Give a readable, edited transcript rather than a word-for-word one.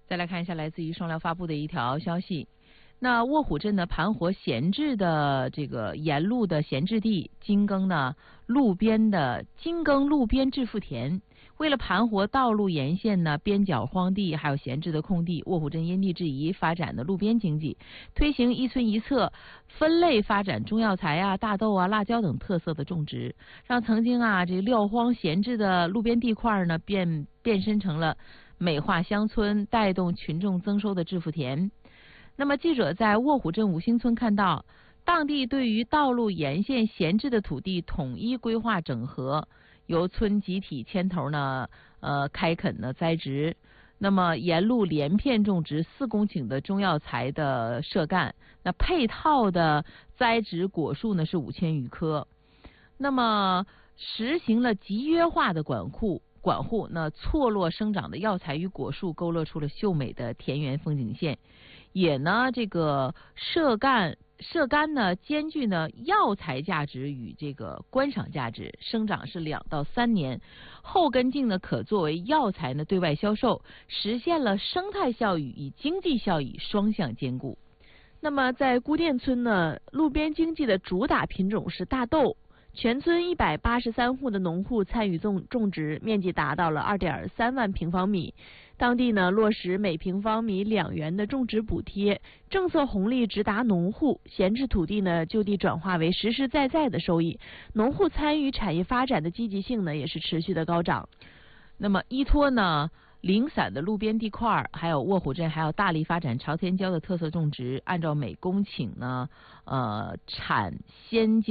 再来看一下来自于双疗发布的一条消息。那卧虎镇呢盘活闲置的这个沿路的闲置地，精耕路边致富田。为了盘活道路沿线呢边角荒地还有闲置的空地，卧虎镇因地制宜发展的路边经济，推行一村一策，分类发展中药材啊、大豆啊、辣椒等特色的种植，让曾经这撂荒闲置的路边地块呢变身成了美化乡村、带动群众增收的致富田。那么记者在卧虎镇五星村看到，当地对于道路沿线闲置的土地统一规划整合，由村集体牵头开垦栽植。那么沿路连片种植4公顷的中药材的设干，那配套的栽植果树呢是5000余棵。那么实行了集约化的管护，那错落生长的药材与果树勾勒出了秀美的田园风景线，也这个设干呢兼具药材价值与这个观赏价值，生长是2到3年，后根茎呢可作为药材呢对外销售，实现了生态效益与经济效益双向兼顾。 那么在孤店村呢，路边经济的主打品种是大豆。全村183户的农户参与种植，面积达到了2.3万平方米。当地呢落实每平方米2元的种植补贴，政策红利直达农户，闲置土地呢就地转化为实实在在的收益。农户参与产业发展的积极性呢也是持续的高涨。 那么依托零散的路边地块，还有卧虎镇还要大力发展朝天椒的特色种植，按照每公顷产鲜